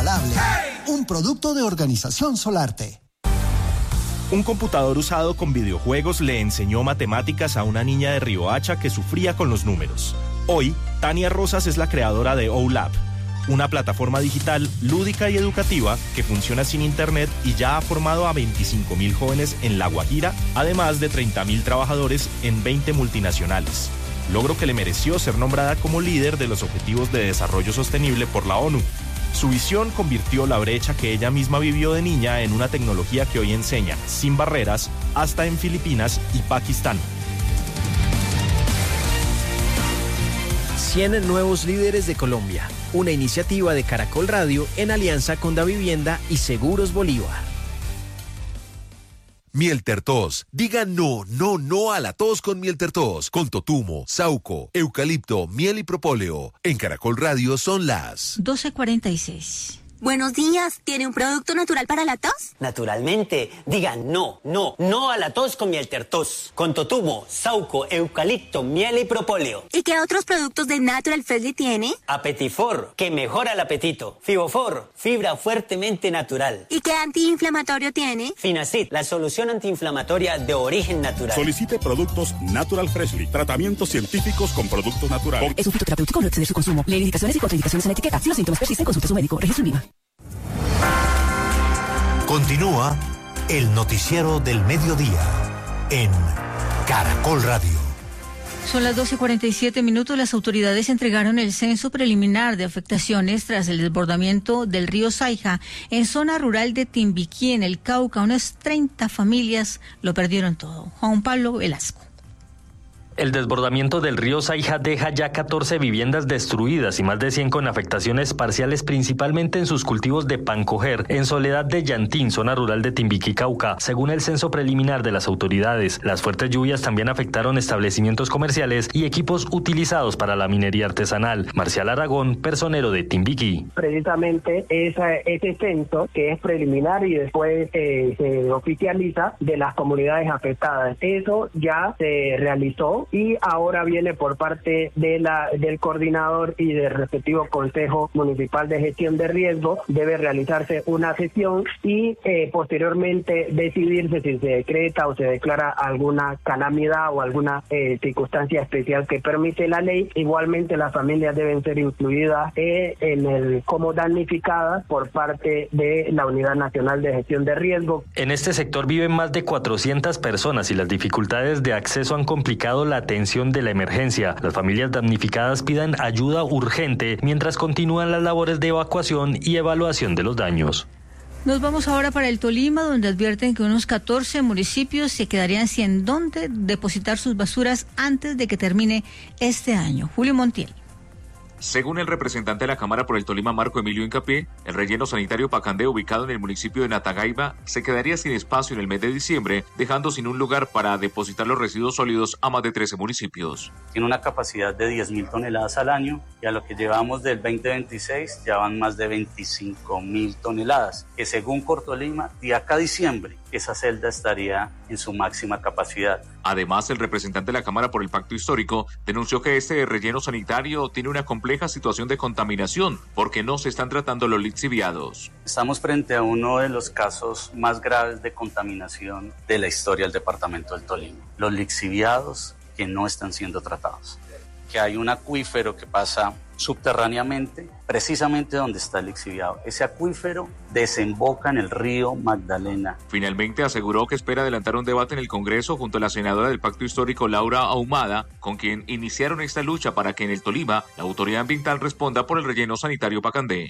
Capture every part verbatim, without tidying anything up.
inigualable. Un producto de Organización Solarte. Un computador usado con videojuegos le enseñó matemáticas a una niña de Riohacha que sufría con los números. Hoy, Tania Rosas es la creadora de OLab, una plataforma digital lúdica y educativa que funciona sin internet y ya ha formado a veinticinco mil jóvenes en La Guajira, además de treinta mil trabajadores en veinte multinacionales. Logro que le mereció ser nombrada como líder de los Objetivos de Desarrollo Sostenible por la ONU. Su visión convirtió la brecha que ella misma vivió de niña en una tecnología que hoy enseña, sin barreras, hasta en Filipinas y Pakistán. cien nuevos líderes de Colombia, una iniciativa de Caracol Radio en alianza con Davivienda y Seguros Bolívar. Mieltertos. Diga no, no, no a la tos con Mieltertos. Con totumo, sauco, eucalipto, miel y propóleo. En Caracol Radio son las doce cuarenta y seis. Buenos días, ¿tiene un producto natural para la tos? Naturalmente, digan no, no, no a la tos con Mieltertos. Con totumo, sauco, eucalipto, miel y propóleo. ¿Y qué otros productos de Natural Freshly tiene? Apetifor, que mejora el apetito. Fibofor, fibra fuertemente natural. ¿Y qué antiinflamatorio tiene? Finacid, la solución antiinflamatoria de origen natural. Solicite productos Natural Freshly, tratamientos científicos con productos naturales. Es un fitoterapéutico, no excede su consumo. Lee indicaciones y contraindicaciones en la etiqueta. Si los síntomas persisten, consulte a su médico. Registro INVIMA. Continúa el noticiero del mediodía en Caracol Radio. Son las doce cuarenta y siete minutos. Las autoridades entregaron el censo preliminar de afectaciones tras el desbordamiento del río Saija en zona rural de Timbiquí, en el Cauca. Unas treinta familias lo perdieron todo. Juan Pablo Velasco. El desbordamiento del río Saija deja ya catorce viviendas destruidas y más de cien con afectaciones parciales, principalmente en sus cultivos de pancoger, en Soledad de Llantín, zona rural de Timbiquí, Cauca. Según el censo preliminar de las autoridades, las fuertes lluvias también afectaron establecimientos comerciales y equipos utilizados para la minería artesanal. Marcial Aragón, personero de Timbiquí. Precisamente esa, ese censo, que es preliminar y después eh, se oficializa, de las comunidades afectadas. Eso ya se realizó y ahora viene por parte de la del coordinador y del respectivo Consejo Municipal de Gestión de Riesgo. Debe realizarse una sesión y eh, posteriormente decidirse si se decreta o se declara alguna calamidad o alguna eh, circunstancia especial que permite la ley. Igualmente las familias deben ser incluidas eh, en el como damnificadas por parte de la Unidad Nacional de Gestión de Riesgo. En este sector viven más de cuatrocientas personas y las dificultades de acceso han complicado la atención de la emergencia. Las familias damnificadas piden ayuda urgente mientras continúan las labores de evacuación y evaluación de los daños. Nos vamos ahora para el Tolima, donde advierten que unos catorce municipios se quedarían sin dónde depositar sus basuras antes de que termine este año. Julio Montiel. Según el representante de la Cámara por el Tolima, Marco Emilio Hincapié, el relleno sanitario Pacandé, ubicado en el municipio de Natagaiba, se quedaría sin espacio en el mes de diciembre, dejando sin un lugar para depositar los residuos sólidos a más de trece municipios. Tiene una capacidad de diez mil toneladas al año y a lo que llevamos del veinte veintiséis ya van más de veinticinco mil toneladas, que según Cortolima, de acá a diciembre, esa celda estaría en su máxima capacidad. Además, el representante de la Cámara por el Pacto Histórico denunció que este relleno sanitario tiene una compleja situación de contaminación porque no se están tratando los lixiviados. Estamos frente a uno de los casos más graves de contaminación de la historia del departamento del Tolima. Los lixiviados que no están siendo tratados. Que hay un acuífero que pasa subterráneamente, precisamente donde está el lixiviado. Ese acuífero desemboca en el río Magdalena. Finalmente aseguró que espera adelantar un debate en el Congreso junto a la senadora del Pacto Histórico, Laura Ahumada, con quien iniciaron esta lucha para que en el Tolima la autoridad ambiental responda por el relleno sanitario Pacandé.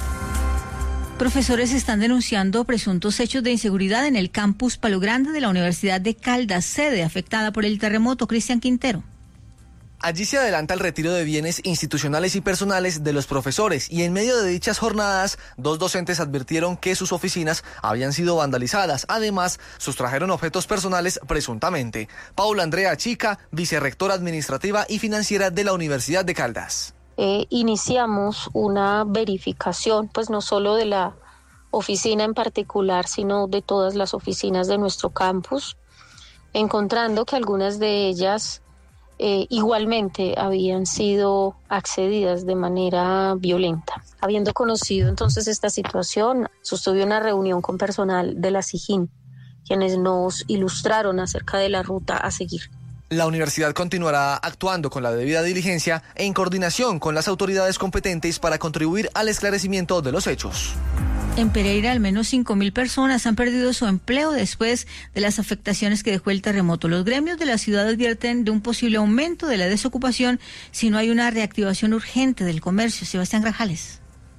Profesores están denunciando presuntos hechos de inseguridad en el campus Palo Grande de la Universidad de Caldas, sede afectada por el terremoto. Cristian Quintero. Allí se adelanta el retiro de bienes institucionales y personales de los profesores y en medio de dichas jornadas, dos docentes advirtieron que sus oficinas habían sido vandalizadas. Además, sustrajeron objetos personales presuntamente. Paula Andrea Chica, vicerrectora administrativa y financiera de la Universidad de Caldas. Eh, iniciamos una verificación, pues no solo de la oficina en particular, sino de todas las oficinas de nuestro campus, encontrando que algunas de ellas eh, igualmente habían sido accedidas de manera violenta. Habiendo conocido entonces esta situación, sostuve una reunión con personal de la SIJIN, quienes nos ilustraron acerca de la ruta a seguir. La universidad continuará actuando con la debida diligencia e en coordinación con las autoridades competentes para contribuir al esclarecimiento de los hechos. En Pereira, al menos cinco mil personas han perdido su empleo después de las afectaciones que dejó el terremoto. Los gremios de la ciudad advierten de un posible aumento de la desocupación si no hay una reactivación urgente del comercio. Sebastián Grajales.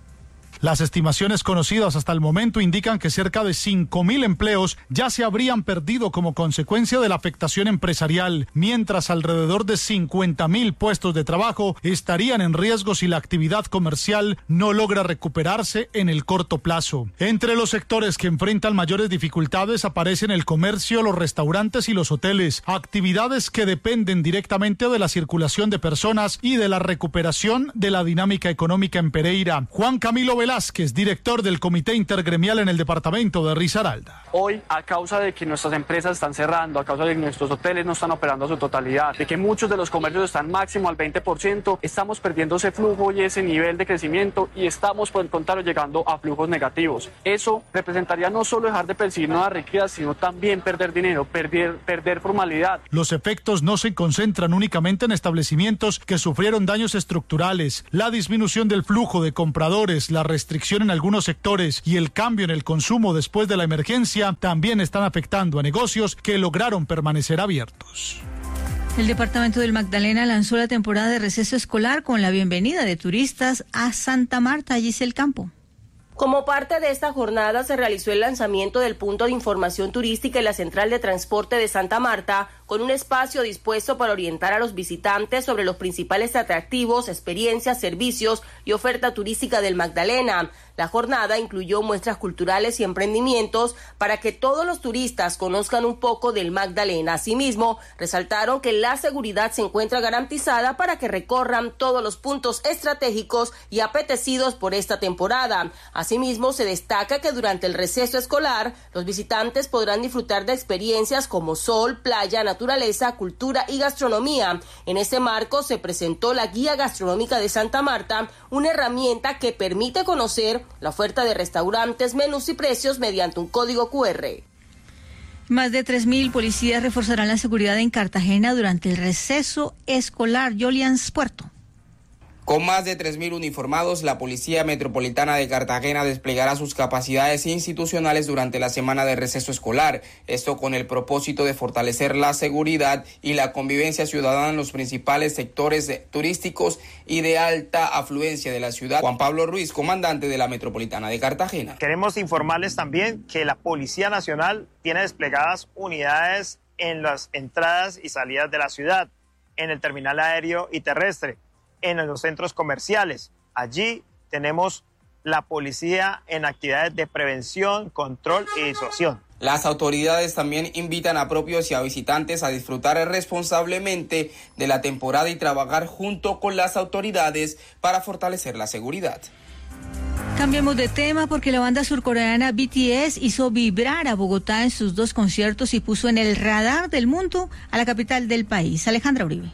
Las estimaciones conocidas hasta el momento indican que cerca de cinco mil empleos ya se habrían perdido como consecuencia de la afectación empresarial, mientras alrededor de cincuenta mil puestos de trabajo estarían en riesgo si la actividad comercial no logra recuperarse en el corto plazo. Entre los sectores que enfrentan mayores dificultades aparecen el comercio, los restaurantes y los hoteles, actividades que dependen directamente de la circulación de personas y de la recuperación de la dinámica económica en Pereira. Juan Camilo Velázquez, Velázquez, director del Comité Intergremial en el departamento de Risaralda. Hoy, a causa de que nuestras empresas están cerrando, a causa de que nuestros hoteles no están operando a su totalidad, de que muchos de los comercios están máximo al veinte por ciento, estamos perdiendo ese flujo y ese nivel de crecimiento y estamos, por el contrario, llegando a flujos negativos. Eso representaría no solo dejar de percibir nuevas riquezas, sino también perder dinero, perder, perder formalidad. Los efectos no se concentran únicamente en establecimientos que sufrieron daños estructurales. La disminución del flujo de compradores, la restricción en algunos sectores y el cambio en el consumo después de la emergencia también están afectando a negocios que lograron permanecer abiertos. El departamento del Magdalena lanzó la temporada de receso escolar con la bienvenida de turistas a Santa Marta, Giselle Campo. Como parte de esta jornada se realizó el lanzamiento del punto de información turística en la Central de Transporte de Santa Marta, con un espacio dispuesto para orientar a los visitantes sobre los principales atractivos, experiencias, servicios y oferta turística del Magdalena. La jornada incluyó muestras culturales y emprendimientos para que todos los turistas conozcan un poco del Magdalena. Asimismo, resaltaron que la seguridad se encuentra garantizada para que recorran todos los puntos estratégicos y apetecidos por esta temporada. Asimismo, se destaca que durante el receso escolar, los visitantes podrán disfrutar de experiencias como sol, playa, naturaleza, cultura y gastronomía. En este marco se presentó la Guía Gastronómica de Santa Marta, una herramienta que permite conocer la oferta de restaurantes, menús y precios mediante un código cu erre. Más de tres mil policías reforzarán la seguridad en Cartagena durante el receso escolar. Jolians Puerto. Con más de tres mil uniformados, la Policía Metropolitana de Cartagena desplegará sus capacidades institucionales durante la semana de receso escolar. Esto con el propósito de fortalecer la seguridad y la convivencia ciudadana en los principales sectores turísticos y de alta afluencia de la ciudad. Juan Pablo Ruiz, comandante de la Metropolitana de Cartagena. Queremos informarles también que la Policía Nacional tiene desplegadas unidades en las entradas y salidas de la ciudad, en el terminal aéreo y terrestre, en los centros comerciales. Allí tenemos la policía en actividades de prevención, control y disuasión. Las autoridades también invitan a propios y a visitantes a disfrutar responsablemente de la temporada y trabajar junto con las autoridades para fortalecer la seguridad. Cambiemos de tema porque la banda surcoreana B T S hizo vibrar a Bogotá en sus dos conciertos y puso en el radar del mundo a la capital del país. Alejandra Uribe.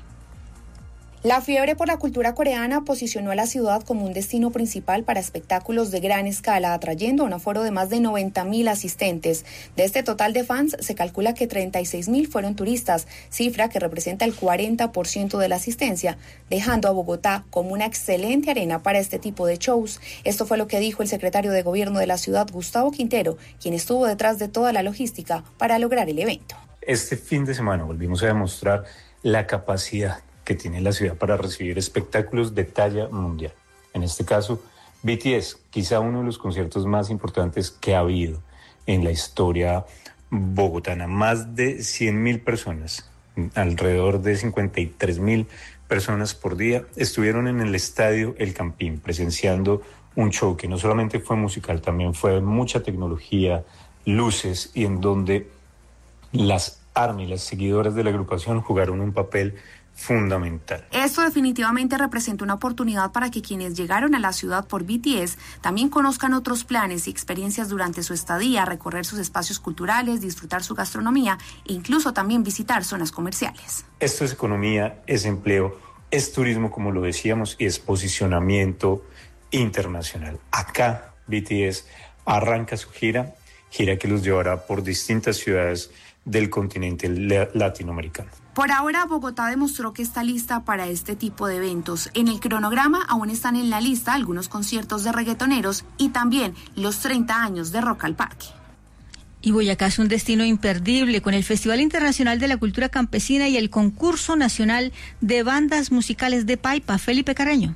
La fiebre por la cultura coreana posicionó a la ciudad como un destino principal para espectáculos de gran escala, atrayendo a un aforo de más de noventa mil asistentes. De este total de fans, se calcula que treinta y seis mil fueron turistas, cifra que representa el cuarenta por ciento de la asistencia, dejando a Bogotá como una excelente arena para este tipo de shows. Esto fue lo que dijo el secretario de Gobierno de la ciudad, Gustavo Quintero, quien estuvo detrás de toda la logística para lograr el evento. Este fin de semana volvimos a demostrar la capacidad que tiene la ciudad para recibir espectáculos de talla mundial. En este caso, B T S, quizá uno de los conciertos más importantes que ha habido en la historia bogotana. Más de cien mil personas, alrededor de cincuenta y tres mil personas por día, estuvieron en el estadio El Campín presenciando un show que no solamente fue musical, también fue mucha tecnología, luces, y en donde las ARMY, las seguidoras de la agrupación, jugaron un papel fundamental. Esto definitivamente representa una oportunidad para que quienes llegaron a la ciudad por B T S también conozcan otros planes y experiencias durante su estadía, recorrer sus espacios culturales, disfrutar su gastronomía e incluso también visitar zonas comerciales. Esto es economía, es empleo, es turismo, como lo decíamos, y es posicionamiento internacional. Acá B T S arranca su gira, gira que los llevará por distintas ciudades del continente latinoamericano. Por ahora, Bogotá demostró que está lista para este tipo de eventos. En el cronograma aún están en la lista algunos conciertos de reggaetoneros y también los treinta años de Rock al Parque. Y Boyacá es un destino imperdible con el Festival Internacional de la Cultura Campesina y el Concurso Nacional de Bandas Musicales de Paipa. Felipe Carreño.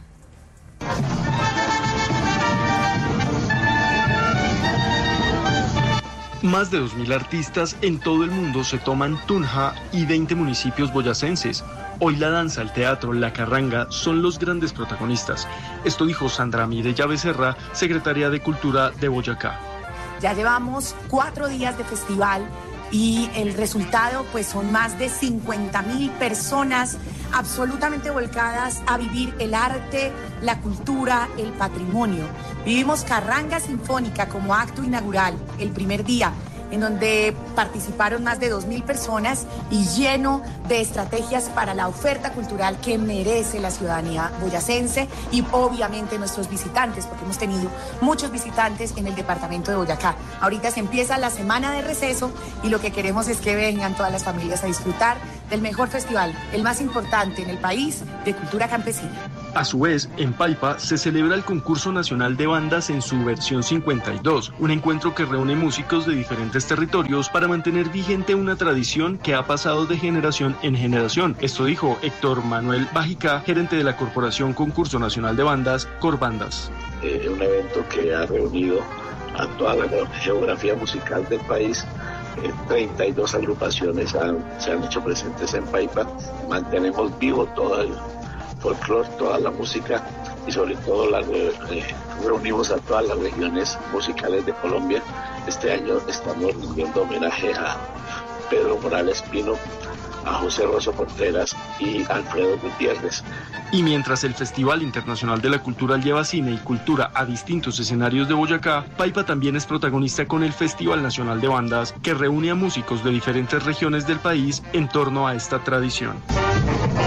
Más de dos mil artistas en todo el mundo se toman Tunja y veinte municipios boyacenses. Hoy la danza, el teatro, la carranga son los grandes protagonistas. Esto dijo Sandra Mireya Becerra, secretaria de Cultura de Boyacá. Ya llevamos cuatro días de festival y el resultado pues son más de cincuenta mil personas absolutamente volcadas a vivir el arte, la cultura, el patrimonio. Vivimos Carranga Sinfónica como acto inaugural el primer día, en donde participaron más de dos mil personas y lleno de estrategias para la oferta cultural que merece la ciudadanía boyacense y obviamente nuestros visitantes, porque hemos tenido muchos visitantes en el departamento de Boyacá. Ahorita se empieza la semana de receso y lo que queremos es que vengan todas las familias a disfrutar del mejor festival, el más importante en el país de cultura campesina. A su vez, en Paipa se celebra el Concurso Nacional de Bandas en su versión cincuenta y dos, un encuentro que reúne músicos de diferentes territorios para mantener vigente una tradición que ha pasado de generación en generación. Esto dijo Héctor Manuel Bájica, gerente de la Corporación Concurso Nacional de Bandas, Corbandas. Eh, un evento que ha reunido a toda la geografía musical del país. Eh, treinta y dos agrupaciones han, se han hecho presentes en Paipa. Mantenemos vivo todo el folclore, toda la música y sobre todo la, eh, reunimos a todas las regiones musicales de Colombia. Este año estamos rindiendo homenaje a Pedro Morales Pino, a José Rosso Porteras y Alfredo Gutiérrez. Y mientras el Festival Internacional de la Cultura lleva cine y cultura a distintos escenarios de Boyacá, Paipa también es protagonista con el Festival Nacional de Bandas, que reúne a músicos de diferentes regiones del país en torno a esta tradición.